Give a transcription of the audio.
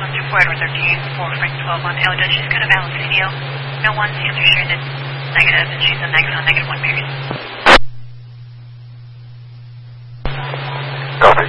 6124 Edward 13 for Frank 12 on Elda. She's got a valid CDO. No ones, the answer showing it's negative, and she's a negative on negative 1 Mary.